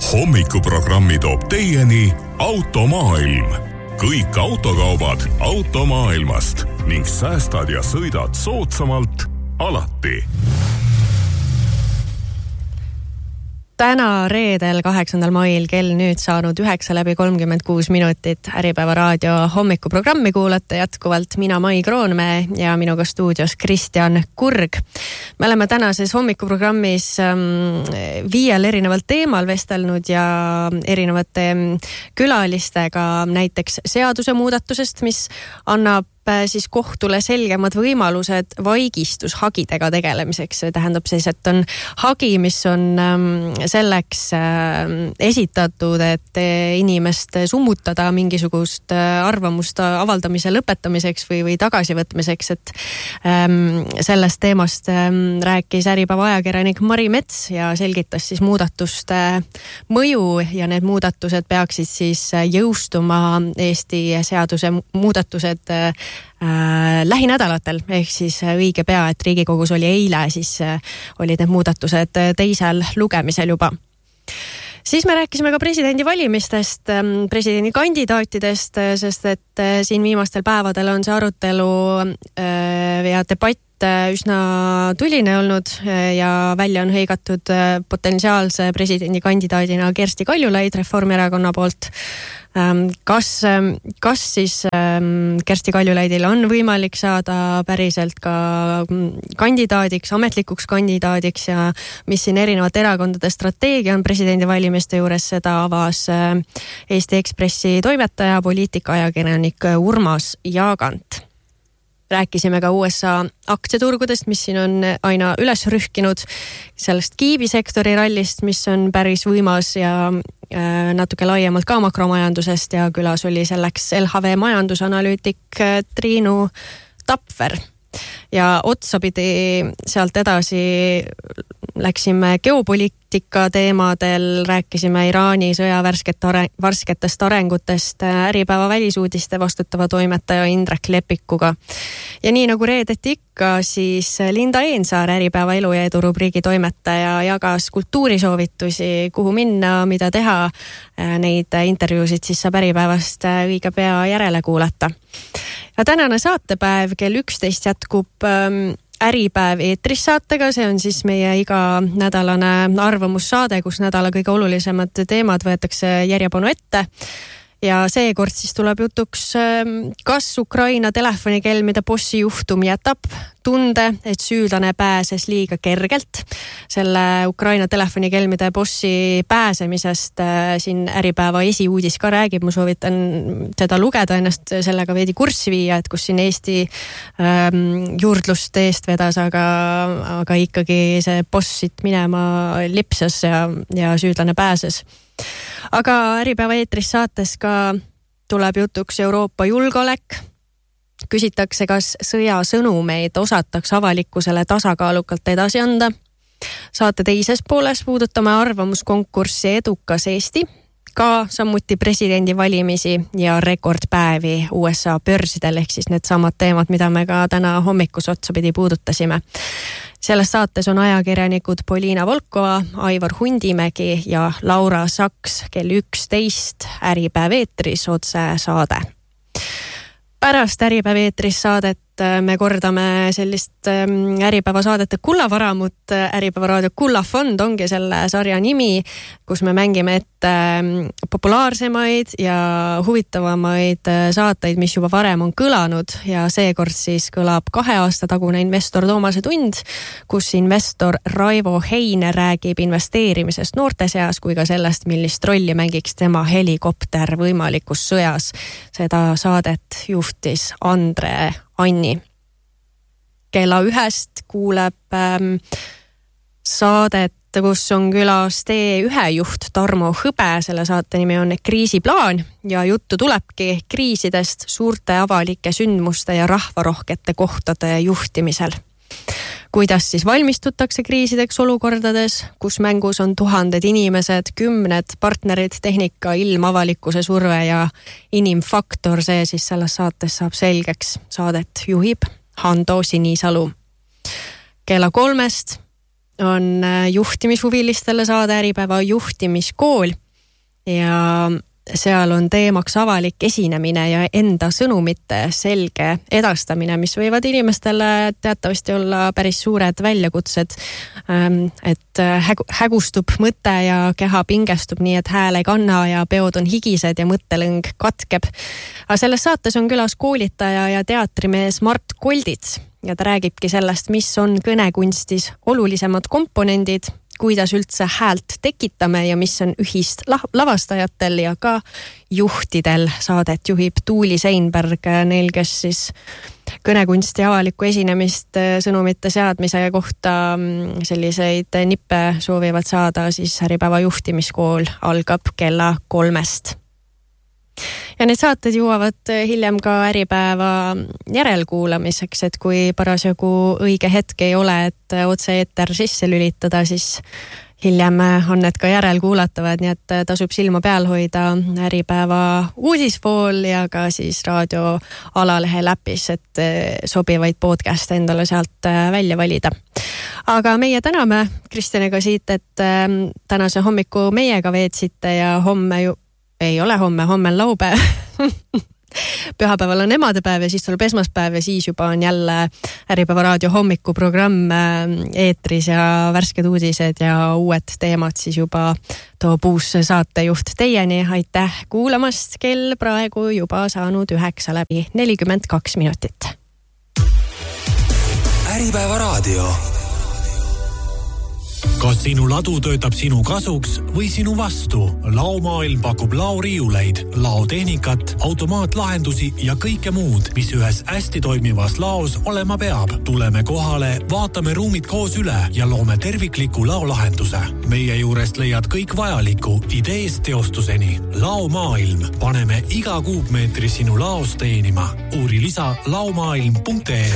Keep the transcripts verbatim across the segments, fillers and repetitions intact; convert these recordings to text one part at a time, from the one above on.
Hommikuprogrammi toob teieni Automaailm. Kõik autokaubad automaailmast ning säästad ja sõidad soodsamalt alati. Täna reedel kaheksandal mail kell nüüd saanud üheksa läbi kolmkümmend kuus minutit Äripäeva raadio hommikuprogrammi kuulata jätkuvalt mina Mai Kroonmäe ja minuga stuudios Kristjan Kurg. Me oleme tänases hommikuprogrammis viiel erineval teemal vestelnud ja erinevate külalistega näiteks seaduse muudatusest, mis annab siis kohtule selgemad võimalused vaigistushagidega tegelemiseks. See tähendab siis, et on hagi, mis on selleks esitatud, et inimest summutada mingisugust arvamust avaldamise lõpetamiseks või, või tagasivõtmiseks. Et sellest teemast rääkis Äripäeva ajakirjanik Mari Mets ja selgitas siis muudatuste mõju ja need muudatused peaksid siis jõustuma Eesti seaduse muudatused Äh, lähinädalatel, ehk siis õige pea, et Riigikogus oli eile, siis äh, olid need muudatused teisel lugemisel juba. Siis me rääkisime ka presidendi valimistest, presidendi kandidaatidest, sest et äh, siin viimastel päevadel on see arutelu äh, ja debatt üsna tuline olnud ja välja on hõigatud potentsiaalse presidendi kandidaadina Kersti Kaljulaid Reformierakonna poolt. Kas, kas siis Kersti Kaljulaidil on võimalik saada päriselt ka kandidaadiks, ametlikuks kandidaadiks ja mis siin erinevate erakondade strateegia on presidendi valimiste juures, seda avas Eesti Ekspressi toimetaja, poliitikaajakirjanik Urmas Jaagant. Rääkisime ka U S A aktsiaturgudest, mis siin on aina üles rühkinud, sellest kiibisektori rallist, mis on päris võimas ja natuke laiemalt ka makromajandusest ja külas oli selleks L H V majandusanalüütik Triinu Tapfer. Ja otsapidi sealt edasi läksime geopoliitika teemadel, rääkisime Iraani sõja värsketest arengutest Äripäeva välisuudiste vastutava toimetaja Indrek Lepikuga. Ja nii nagu reedeti ikka, siis Linda Eensaar, Äripäeva elu ja edu rubriigi toimetaja, jagas kultuurisoovitusi, kuhu minna, mida teha. Neid intervjuusid siis saab Äripäevast õige pea järele kuulata. Ja tänane saatepäev kell üksteist jätkub Äripäev eetris saatega, see on siis meie iga nädalane arvamussaade, kus nädala kõige olulisemad teemad võetakse järjepanu ette. Ja seekord siis tuleb jutuks, kas Ukraina telefonikelmide bossi juhtum jätab tunde, et süüdlane pääses liiga kergelt. Selle Ukraina telefonikelmide bossi pääsemisest siin Äripäeva esiuudis ka räägib. Ma soovitan seda lugeda, ennast sellega veidi kurssi viia, et kus siin Eesti ähm, juurdlust eest vedas, aga, aga ikkagi see boss siit minema lipsas ja, ja süüdlane pääses. Aga Äripäeva eetris saates ka tuleb jutuks Euroopa julgeolek. Küsitakse, kas sõjasõnumeid osatakse avalikkusele tasakaalukalt edasi anda. Saate teises pooles puudutame arvamuskonkurssi Edukas Eesti, ka samuti presidendi valimisi ja rekordpäevi U S A börsidel, ehk siis need samad teemad, mida me ka täna hommikus otsapidi puudutasime. Selles saates on ajakirjanikud Poliina Volkova, Aivar Hundimägi ja Laura Saks kell üksteist Äripäev eetris otse saade. Pärast Äripäev eetris saadet me kordame sellist Äripäeva saadete kullavaramut. Äripäeva raadio Kullafond ongi selle sarja nimi, kus me mängime ette populaarsemaid ja huvitavamaid saateid, mis juba varem on kõlanud ja seekord siis kõlab kahe aasta tagune investor Toomase tund, kus investor Raivo Heine räägib investeerimisest noorte seas kui ka sellest, millist rolli mängiks tema helikopter võimalikus sõjas. Seda saadet juhtis Andre Anni. Kella ühest kuuleb ähm, saadet, kus on külas T üks juht Tarmo Hõbe. Selle saate nimi on Kriisiplaan ja juttu tulebki kriisidest suurte avalike sündmuste ja rahvarohkete kohtade juhtimisel. Kuidas siis valmistutakse kriisideks olukordades, kus mängus on tuhanded inimesed, kümned partnerid, tehnika, ilm, avalikkuse surve ja inimfaktor, see siis selles saates saab selgeks. Saadet juhib Hando Sinisalu. Kella kolmest on juhtimishuvilistele saade Äripäeva juhtimiskool ja seal on teemaks avalik esinemine ja enda sõnumite selge edastamine, mis võivad inimestele teatavasti olla päris suured väljakutsed, et hägustub mõte ja keha pingestub nii, et hääl ei kanna ja peod on higised ja mõttelõng katkeb. Aga selles saates on külas koolitaja ja teatrimees Mart Koldits ja ta räägibki sellest, mis on kõnekunstis olulisemad komponendid, kuidas üldse häält tekitame ja mis on ühist lavastajatel ja ka juhtidel. Saadet juhib Tuuli Seinberg, neil, kes siis kõnekunsti avalikku esinemist sõnumite seadmise kohta selliseid nippe soovivad saada, siis Äripäeva juhtimiskool algab kella kolmest. Ja need saated jõuavad hiljem ka Äripäeva järelkuulamiseks, et kui parasjagu õige hetk ei ole, et otse eeter sisse lülitada, siis hiljem on need ka järelkuulatavad, nii et tasub silma peal hoida Äripäeva uudispool ja ka siis raadio alalehe läpis, et sobivaid podcast'e endale sealt välja valida. Aga meie täname Kristjaniga siit, et tänase hommiku meiega veetsite ja homme ju ei ole homme, homme on laupäev. Pühapäeval on emadepäev ja siis tuleb esmaspäev ja siis juba on jälle Äripäeva raadio hommikuprogramm eetris ja värsked uudised ja uued teemad siis juba toob uus saatejuht teieni. Aitäh kuulamast, kell praegu juba saanud üheksa läbi nelikümmend kaks minutit. Äripäeva raadio. Kas sinu ladu töötab sinu kasuks või sinu vastu? Laomaailm pakub laoriiuleid, laotehnikat, automaatlahendusi ja kõike muud, mis ühes hästi toimivas laos olema peab. Tuleme kohale, vaatame ruumid koos üle ja loome tervikliku laolahenduse. Meie juurest leiad kõik vajaliku ideest teostuseni. Laomaailm. Paneme iga kuupmeetri sinu laos teenima. Uuri lisa laomaailm punkt ee.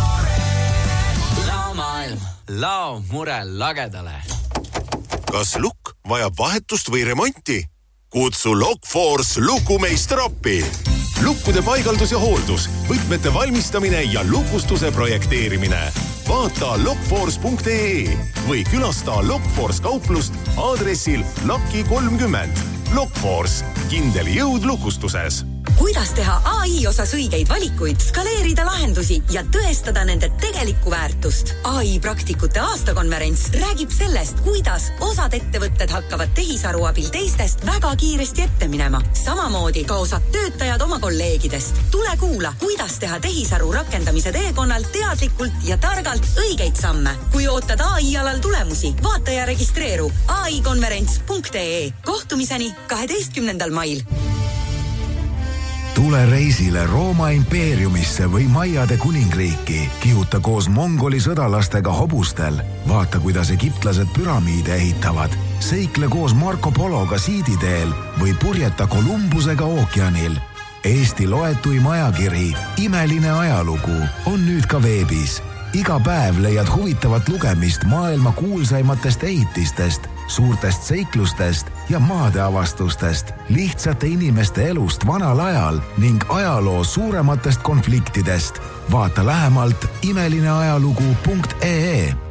Laomaailm. Lao murel lagedale. Kas lukk vajab vahetust või remonti? Kutsu Lockforce lukumeister appi. Lukkude paigaldus ja hooldus, võtmete valmistamine ja lukustuse projekteerimine. Vaata lockforce punkt ee või külasta Lockforce kauplust aadressil Laki kolmkümmend. Lockforce, kindel jõud lukustuses. Kuidas teha A I osas õigeid valikuid, skaleerida lahendusi ja tõestada nende tegelikku väärtust? A I praktikute aastakonverents räägib sellest, kuidas osad ettevõtted hakkavad tehisaru abil teistest väga kiiresti ette minema. Samamoodi ka osad töötajad oma kolleegidest. Tule kuula, kuidas teha tehisaru rakendamise teekonnal teadlikult ja targalt õigeid samme. Kui ootad A I alal tulemusi, vaata ja registreeru A I konverents punkt ee. Kohtumiseni kaheteistkümnendal mail. Tule reisile Rooma impeeriumisse või Maiade kuningriiki. Kihuta koos mongoli sõdalastega hobustel. Vaata, kuidas egiptlased püramiide ehitavad. Seikle koos Marco Pologa siiditeel või purjeta Kolumbusega ookeanil. Eesti loetuim ajakiri Imeline ajalugu on nüüd ka veebis. Iga päev leiad huvitavat lugemist maailma kuulsaimatest ehitistest, suurtest seiklustest ja maadeavastustest, lihtsate inimeste elust vanal ajal ning ajaloo suurematest konfliktidest. Vaata lähemalt imeline ajalugu punkt ee.